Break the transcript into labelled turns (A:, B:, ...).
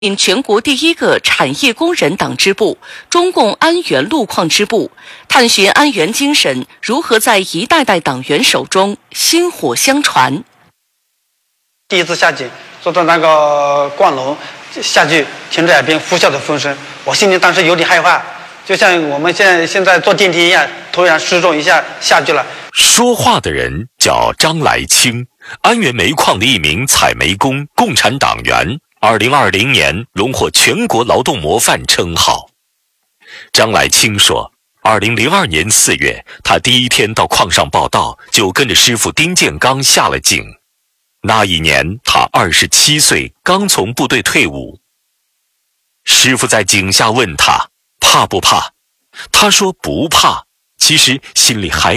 A: 全国第一个产业工人党支部——中共安源路矿支部，探寻安源精神如何在一代代党员手中薪火相传。
B: 第一次下井，坐到那个灌笼下去，听着耳边呼啸的风声，我心里当时有点害怕，就像我们现在坐电梯一样，突然失重一下下去了。
C: 说话的人叫张来清，安源煤矿的一名采煤工，共产党员。2020年荣获全国劳动模范称号。张来清说，2002年4月，他第一天到矿上报道，就跟着师傅丁建刚下了井。那一年他27岁，刚从部队退伍。师傅在井下问他怕不怕，他说不怕，其实心里还